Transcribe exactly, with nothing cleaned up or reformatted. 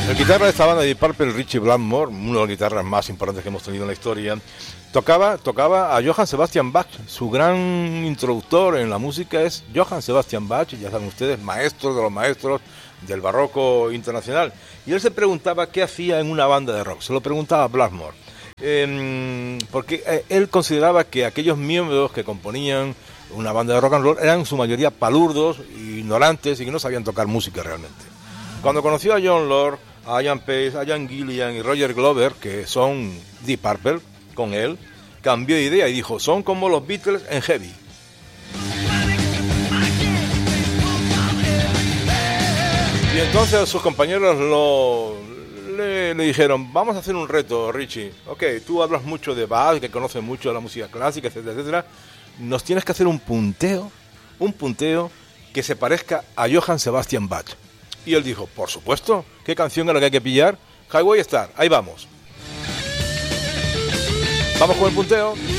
El guitarra de esta banda de Deep Purple, Richie Blackmore, uno de los guitarras más importantes que hemos tenido en la historia, tocaba, tocaba a Johann Sebastian Bach. Su gran introductor en la música es Johann Sebastian Bach, ya saben ustedes, maestro de los maestros del barroco internacional. Y él se preguntaba qué hacía en una banda de rock, se lo preguntaba a Blackmore, eh, porque eh, él consideraba que aquellos miembros que componían una banda de rock and roll eran en su mayoría palurdos, ignorantes y que no sabían tocar música realmente. Cuando conoció a John Lord, a Ian Pace, a Ian Gillian y Roger Glover, que son Deep Purple, con él, cambió de idea y dijo, son como los Beatles en heavy. Y entonces sus compañeros lo, le, le dijeron, vamos a hacer un reto, Richie. Ok, tú hablas mucho de Bach, que conoces mucho de la música clásica, etcétera, etcétera. Nos tienes que hacer un punteo, un punteo que se parezca a Johann Sebastian Bach. Y él dijo, por supuesto, ¿qué canción es la que hay que pillar? Highway Star, ahí vamos. Vamos con el punteo.